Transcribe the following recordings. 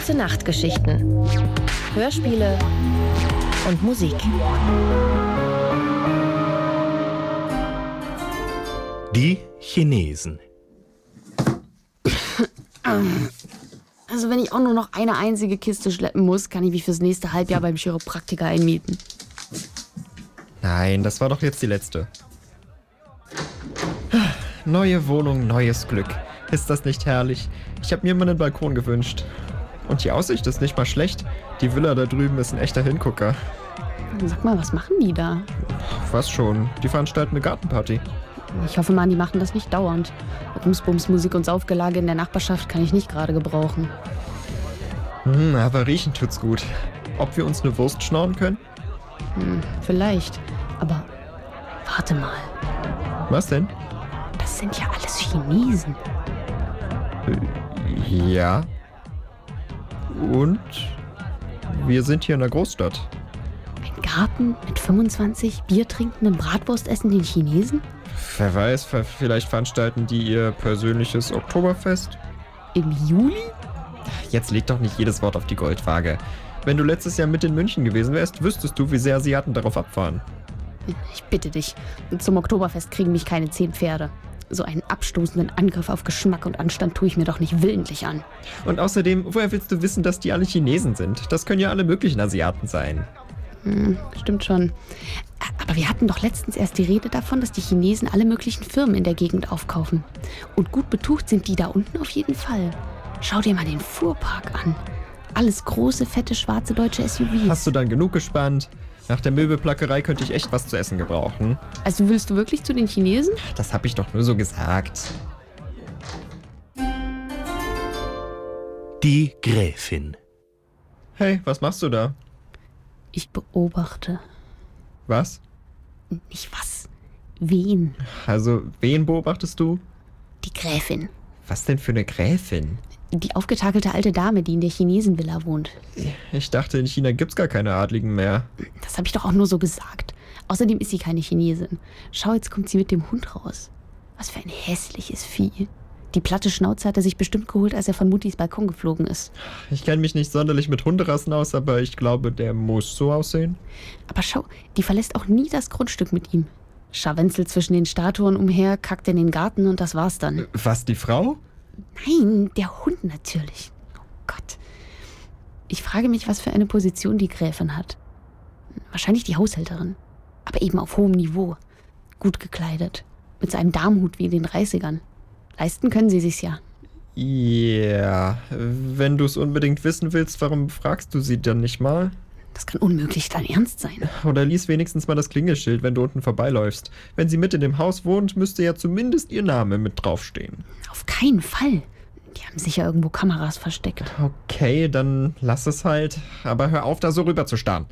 Gute Nachtgeschichten. Hörspiele und Musik. Die Chinesen. Also wenn ich auch nur noch eine einzige Kiste schleppen muss, kann ich mich fürs nächste Halbjahr beim Chiropraktiker einmieten. Nein, das war doch jetzt die letzte. Neue Wohnung, neues Glück. Ist das nicht herrlich? Ich habe mir immer einen Balkon gewünscht. Und die Aussicht ist nicht mal schlecht. Die Villa da drüben ist ein echter Hingucker. Sag mal, was machen die da? Was schon? Die veranstalten eine Gartenparty. Ich hoffe mal, die machen das nicht dauernd. Bums, Musik und Saufgelage in der Nachbarschaft kann ich nicht gerade gebrauchen. Aber riechen tut's gut. Ob wir uns eine Wurst schnorren können? Vielleicht. Aber warte mal. Was denn? Das sind ja alles Chinesen. Ja. Und? Wir sind hier in der Großstadt. Ein Garten mit 25 biertrinkenden Bratwurstessenden Chinesen? Wer weiß, vielleicht veranstalten die ihr persönliches Oktoberfest? Im Juli? Jetzt leg doch nicht jedes Wort auf die Goldwaage. Wenn du letztes Jahr mit in München gewesen wärst, wüsstest du, wie sehr Asiaten darauf abfahren. Ich bitte dich, zum Oktoberfest kriegen mich keine 10 Pferde. So einen abstoßenden Angriff auf Geschmack und Anstand tue ich mir doch nicht willentlich an. Und außerdem, woher willst du wissen, dass die alle Chinesen sind? Das können ja alle möglichen Asiaten sein. Stimmt schon. Aber wir hatten doch letztens erst die Rede davon, dass die Chinesen alle möglichen Firmen in der Gegend aufkaufen. Und gut betucht sind die da unten auf jeden Fall. Schau dir mal den Fuhrpark an. Alles große, fette, schwarze deutsche SUVs. Hast du dann genug gespannt? Nach der Möbelplackerei könnte ich echt was zu essen gebrauchen. Also willst du wirklich zu den Chinesen? Das habe ich doch nur so gesagt. Die Gräfin. Hey, was machst du da? Ich beobachte. Was? Nicht was. Wen? Also, wen beobachtest du? Die Gräfin. Was denn für eine Gräfin? Die aufgetakelte alte Dame, die in der Chinesenvilla wohnt. Ich dachte, in China gibt's gar keine Adligen mehr. Das habe ich doch auch nur so gesagt. Außerdem ist sie keine Chinesin. Schau, jetzt kommt sie mit dem Hund raus. Was für ein hässliches Vieh. Die platte Schnauze hat er sich bestimmt geholt, als er von Muttis Balkon geflogen ist. Ich kenne mich nicht sonderlich mit Hunderassen aus, aber ich glaube, der muss so aussehen. Aber schau, die verlässt auch nie das Grundstück mit ihm. Scharwenzel zwischen den Statuen umher, kackt in den Garten und das war's dann. Was, die Frau? Nein, der Hund natürlich. Oh Gott. Ich frage mich, was für eine Position die Gräfin hat. Wahrscheinlich die Haushälterin. Aber eben auf hohem Niveau. Gut gekleidet. Mit so einem Darmhut wie in den 30ern. Leisten können sie sich's ja. Ja, wenn du es unbedingt wissen willst, warum fragst du sie dann nicht mal? Das kann unmöglich dein Ernst sein. Oder lies wenigstens mal das Klingelschild, wenn du unten vorbeiläufst. Wenn sie mit in dem Haus wohnt, müsste ja zumindest ihr Name mit draufstehen. Auf keinen Fall. Die haben sicher irgendwo Kameras versteckt. Okay, dann lass es halt. Aber hör auf, da so rüber zu starren.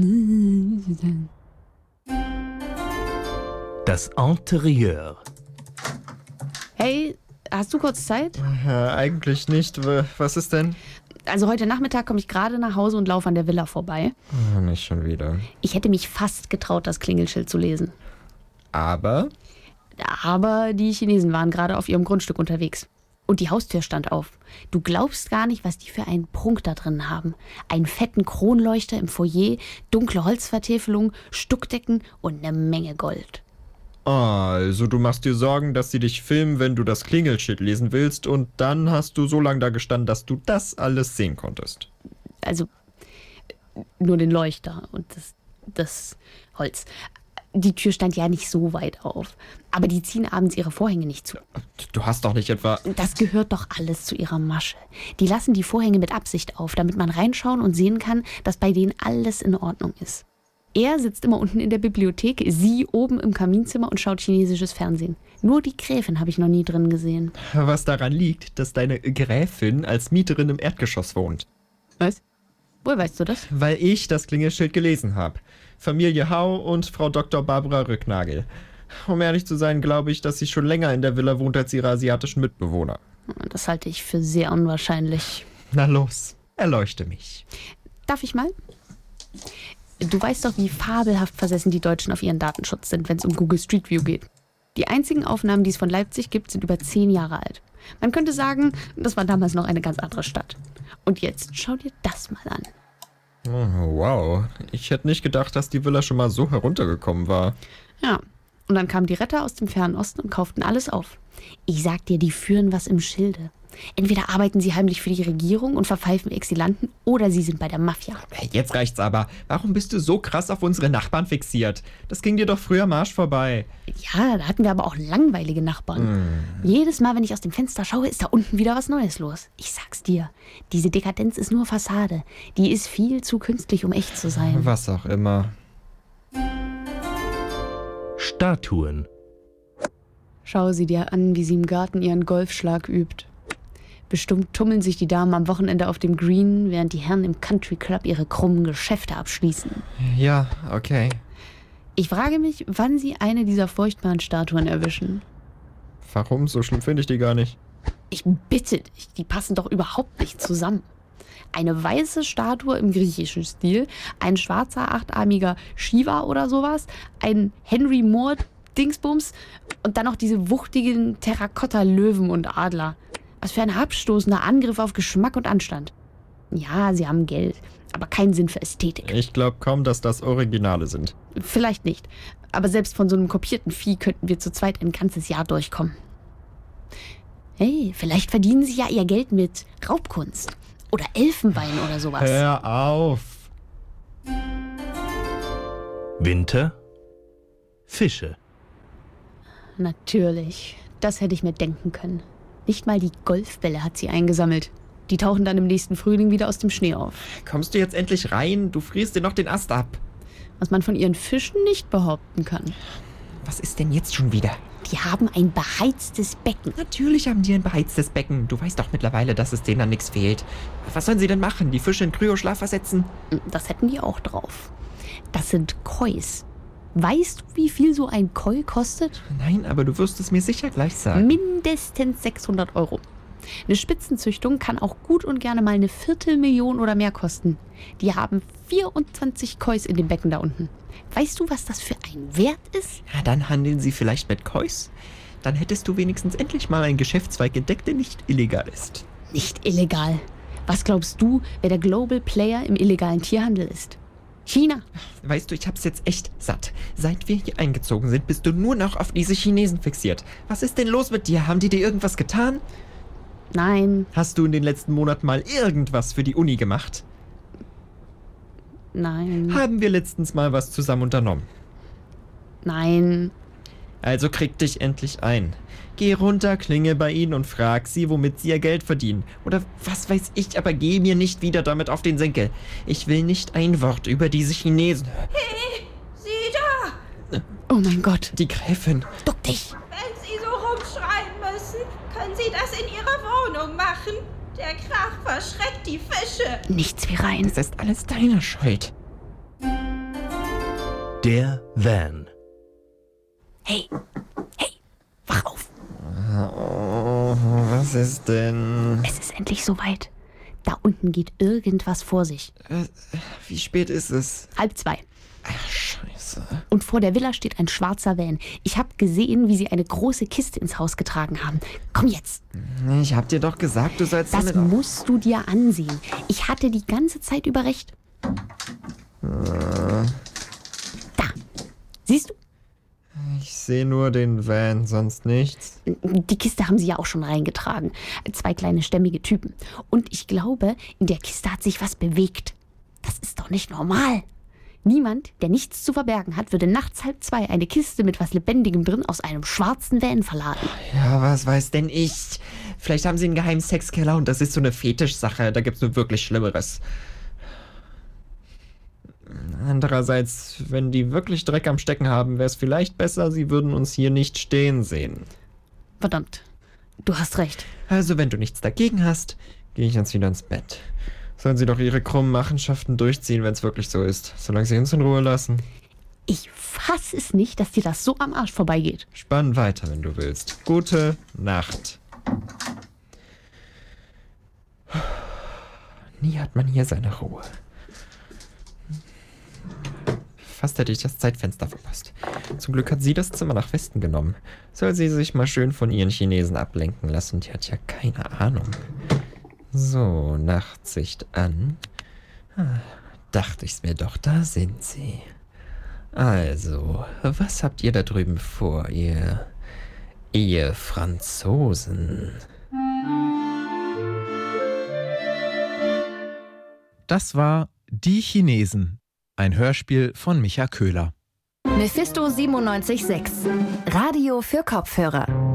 Das Interieur. Hey, hast du kurz Zeit? Eigentlich nicht. Was ist denn? Also heute Nachmittag komme ich gerade nach Hause und laufe an der Villa vorbei. Nicht schon wieder. Ich hätte mich fast getraut, das Klingelschild zu lesen. Aber die Chinesen waren gerade auf ihrem Grundstück unterwegs. Und die Haustür stand auf. Du glaubst gar nicht, was die für einen Prunk da drin haben. Einen fetten Kronleuchter im Foyer, dunkle Holzvertäfelung, Stuckdecken und eine Menge Gold. Also du machst dir Sorgen, dass sie dich filmen, wenn du das Klingelschild lesen willst, und dann hast du so lange da gestanden, dass du das alles sehen konntest. Also nur den Leuchter und das Holz. Die Tür stand ja nicht so weit auf. Aber die ziehen abends ihre Vorhänge nicht zu. Du hast doch nicht etwa... Das gehört doch alles zu ihrer Masche. Die lassen die Vorhänge mit Absicht auf, damit man reinschauen und sehen kann, dass bei denen alles in Ordnung ist. Er sitzt immer unten in der Bibliothek, sie oben im Kaminzimmer und schaut chinesisches Fernsehen. Nur die Gräfin habe ich noch nie drin gesehen. Was daran liegt, dass deine Gräfin als Mieterin im Erdgeschoss wohnt. Was? Woher weißt du das? Weil ich das Klingelschild gelesen habe. Familie Hau und Frau Dr. Barbara Rücknagel. Um ehrlich zu sein, glaube ich, dass sie schon länger in der Villa wohnt als ihre asiatischen Mitbewohner. Das halte ich für sehr unwahrscheinlich. Na los, erleuchte mich. Darf ich mal? Du weißt doch, wie fabelhaft versessen die Deutschen auf ihren Datenschutz sind, wenn es um Google Street View geht. Die einzigen Aufnahmen, die es von Leipzig gibt, sind über 10 Jahre alt. Man könnte sagen, das war damals noch eine ganz andere Stadt. Und jetzt schau dir das mal an. Oh, wow, ich hätte nicht gedacht, dass die Villa schon mal so heruntergekommen war. Ja, und dann kamen die Retter aus dem Fernen Osten und kauften alles auf. Ich sag dir, die führen was im Schilde. Entweder arbeiten sie heimlich für die Regierung und verpfeifen Exilanten oder sie sind bei der Mafia. Hey, jetzt reicht's aber. Warum bist du so krass auf unsere Nachbarn fixiert? Das ging dir doch früher am Arsch vorbei. Ja, da hatten wir aber auch langweilige Nachbarn. Jedes Mal, wenn ich aus dem Fenster schaue, ist da unten wieder was Neues los. Ich sag's dir, diese Dekadenz ist nur Fassade. Die ist viel zu künstlich, um echt zu sein. Was auch immer. Statuen. Schau sie dir an, wie sie im Garten ihren Golfschlag übt. Bestimmt tummeln sich die Damen am Wochenende auf dem Green, während die Herren im Country Club ihre krummen Geschäfte abschließen. Ja, okay. Ich frage mich, wann sie eine dieser furchtbaren Statuen erwischen. Warum? So schlimm finde ich die gar nicht. Ich bitte dich, die passen doch überhaupt nicht zusammen. Eine weiße Statue im griechischen Stil, ein schwarzer achtarmiger Shiva oder sowas, ein Henry Moore Dingsbums und dann noch diese wuchtigen Terrakotta-Löwen und Adler. Was für ein abstoßender Angriff auf Geschmack und Anstand. Ja, sie haben Geld, aber keinen Sinn für Ästhetik. Ich glaube kaum, dass das Originale sind. Vielleicht nicht, aber selbst von so einem kopierten Vieh könnten wir zu zweit ein ganzes Jahr durchkommen. Hey, vielleicht verdienen sie ja ihr Geld mit Raubkunst oder Elfenbein oder sowas. Hör auf! Winter. Fische. Natürlich, das hätte ich mir denken können. Nicht mal die Golfbälle hat sie eingesammelt. Die tauchen dann im nächsten Frühling wieder aus dem Schnee auf. Kommst du jetzt endlich rein? Du frierst dir noch den Ast ab. Was man von ihren Fischen nicht behaupten kann. Was ist denn jetzt schon wieder? Die haben ein beheiztes Becken. Natürlich haben die ein beheiztes Becken. Du weißt doch mittlerweile, dass es denen an nichts fehlt. Was sollen sie denn machen? Die Fische in Kryoschlaf versetzen? Das hätten die auch drauf. Das sind Kois. Weißt du, wie viel so ein Koi kostet? Nein, aber du wirst es mir sicher gleich sagen. Mindestens 600 €. Eine Spitzenzüchtung kann auch gut und gerne mal 250.000 oder mehr kosten. Die haben 24 Kois in dem Becken da unten. Weißt du, was das für ein Wert ist? Ja, dann handeln sie vielleicht mit Kois. Dann hättest du wenigstens endlich mal einen Geschäftszweig entdeckt, der nicht illegal ist. Nicht illegal. Was glaubst du, wer der Global Player im illegalen Tierhandel ist? China. Weißt du, ich hab's jetzt echt satt. Seit wir hier eingezogen sind, bist du nur noch auf diese Chinesen fixiert. Was ist denn los mit dir? Haben die dir irgendwas getan? Nein, Hast du in den letzten Monaten mal irgendwas für die Uni gemacht? nein, Haben wir letztens mal was zusammen unternommen? nein. Also krieg dich endlich ein. Geh runter, klinge bei ihnen und frag sie, womit sie ihr Geld verdienen. Oder was weiß ich, aber geh mir nicht wieder damit auf den Senkel. Ich will nicht ein Wort über diese Chinesen. Hey, Sie da! Oh mein Gott. Die Gräfin. Duck dich. Wenn Sie so rumschreien müssen, können Sie das in Ihrer Wohnung machen. Der Krach verschreckt die Fische. Nichts wie rein. Das ist alles deine Schuld. Der Van. Hey, wach auf. Oh, was ist denn? Es ist endlich soweit. Da unten geht irgendwas vor sich. Wie spät ist es? 1:30. Ach, scheiße. Und vor der Villa steht ein schwarzer Van. Ich habe gesehen, wie sie eine große Kiste ins Haus getragen haben. Komm jetzt. Ich hab dir doch gesagt, du sollst Das damit musst du dir ansehen. Ich hatte die ganze Zeit über recht. Da. Siehst du? Ich sehe nur den Van, sonst nichts. Die Kiste haben sie ja auch schon reingetragen. 2 kleine stämmige Typen. Und ich glaube, in der Kiste hat sich was bewegt. Das ist doch nicht normal. Niemand, der nichts zu verbergen hat, würde nachts 1:30 eine Kiste mit was Lebendigem drin aus einem schwarzen Van verladen. Ja, was weiß denn ich? Vielleicht haben sie einen geheimen Sexkeller und das ist so eine Fetischsache. Da gibt's nur wirklich Schlimmeres. Andererseits, wenn die wirklich Dreck am Stecken haben, wäre es vielleicht besser, sie würden uns hier nicht stehen sehen. Verdammt, du hast recht. Also, wenn du nichts dagegen hast, gehe ich jetzt wieder ins Bett. Sollen sie doch ihre krummen Machenschaften durchziehen, wenn es wirklich so ist. Solange sie uns in Ruhe lassen. Ich fass es nicht, dass dir das so am Arsch vorbeigeht. Spann weiter, wenn du willst. Gute Nacht. Nie hat man hier seine Ruhe. Fast hätte ich das Zeitfenster verpasst. Zum Glück hat sie das Zimmer nach Westen genommen. Soll sie sich mal schön von ihren Chinesen ablenken lassen. Die hat ja keine Ahnung. So, Nachtsicht an. Dachte ich's mir doch, da sind sie. Also, was habt ihr da drüben vor, ihr Franzosen? Das war Die Chinesen, ein Hörspiel von Micha Köhler. Mephisto 97.6. Radio für Kopfhörer.